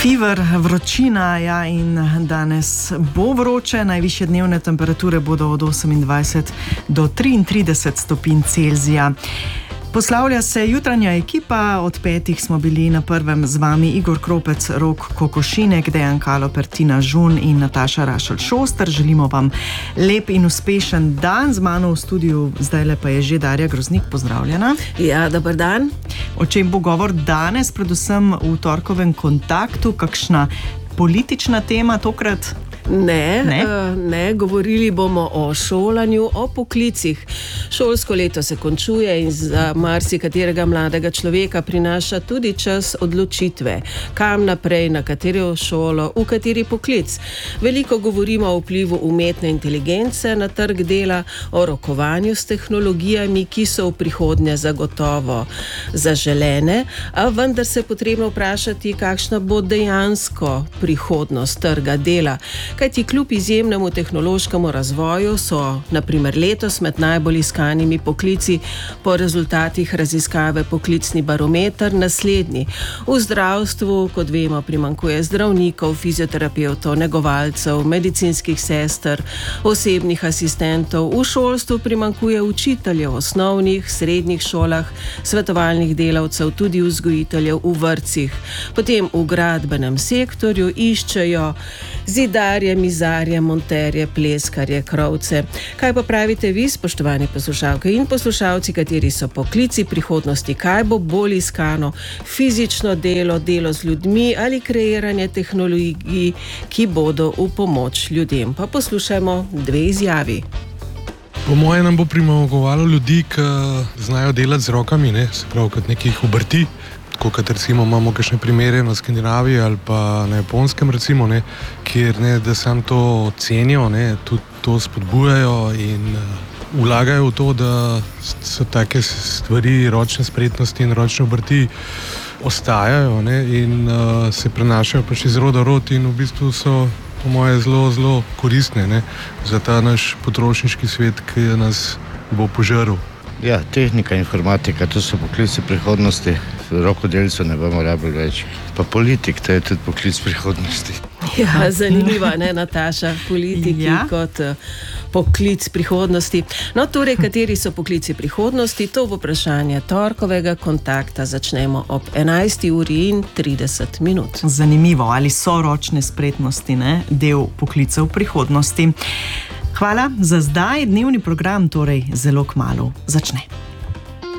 Fever, vročina, ja, in danes bo vroče. Najvišje dnevne temperature bodo od 28 do 33 stopinj Celzija. Poslavlja se jutranja ekipa, od 5 smo bili na prvem z vami Igor Kropec, Rok Kokošinek, Dejan Kaloper, Tina Žun in Nataša Rašelj-Šoster. Želimo vam lep in uspešen dan. Z mano v studiu zdajle pa je že Darja Groznik, pozdravljena. Ja, dober dan. O čem bo govor danes, predvsem v torkovem kontaktu, kakšna politična tema tokrat? Ne, govorili bomo o šolanju, o poklicih. Šolsko leto se končuje in za marsikaterega mladega človeka prinaša tudi čas odločitve, kam naprej, na katero šolo, v kateri poklic. Veliko govorimo o vplivu umetne inteligence na trg dela, o rokovanju s tehnologijami, ki so v prihodnje zagotovo zaželene, a vendar se je potrebno vprašati, kakšna bo dejansko prihodnost trga dela. Kajti kljub izjemnemu tehnološkemu razvoju so, na primer, letos med najbolj iskanimi poklici po rezultatih raziskave Poklicni barometer naslednji. V zdravstvu, kot vemo, primanjkuje zdravnikov, fizioterapevtov, negovalcev, medicinskih sester, osebnih asistentov. V šolstvu primanjkuje učiteljev v osnovnih, srednjih šolah, svetovalnih delavcev, tudi vzgojiteljev v vrtcih. Potem v gradbenem sektorju iščejo zidarje, mizarje, monterje, pleskarje, krovce. Kaj pa pravite vi, spoštovani poslušalke in poslušalci, kateri so poklici prihodnosti? Kaj bo bolj iskano? Fizično delo, delo z ljudmi ali kreiranje tehnologij, ki bodo v pomoč ljudem? Pa poslušajmo dve izjavi. Po mojem nam bo primanjkovalo ljudi, ki znajo delati z rokami, se pravi kot nekih obrti. Kot recimo imamo kakšne primere na Skandinaviji ali pa na Japonskem recimo, kjer da sam to cenijo, tudi to spodbujajo in vlagajo v to, da so take stvari, ročne spretnosti in ročne obrti ostajajo in se prenašajo pač iz roda v rod in v bistvu so po moje zelo, zelo koristne za ta naš potrošniški svet, ki nas bo požrl. Ja, tehnika, informatika, to so poklici prihodnosti. Rokodelcev ne bomo rabili več. Pa politik, to je tudi poklic prihodnosti. Ja, zanimiva, Nataša, politiki kot poklic prihodnosti. No, torej, kateri so poklici prihodnosti? To vprašanje torkovega kontakta začnemo ob 11:30. Zanimivo, ali so ročne spretnosti del poklicev prihodnosti? Hvala za zdaj, dnevni program torej zelo kmalu začne.